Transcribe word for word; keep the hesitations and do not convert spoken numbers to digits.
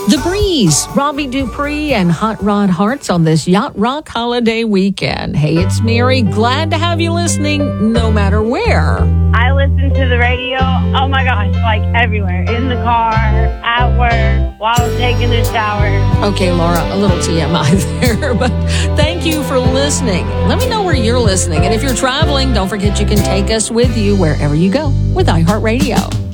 The Breeze, Robbie Dupree and Hot Rod Hearts on this Yacht Rock holiday weekend. Hey, it's Mary. Glad to have you listening no matter where. I listen to the radio, oh my gosh, like everywhere. In the car, at work, while taking a shower. Okay, Laura, a little T M I there, but thank you for listening. Let me know where you're listening. And if you're traveling, don't forget you can take us with you wherever you go with iHeartRadio.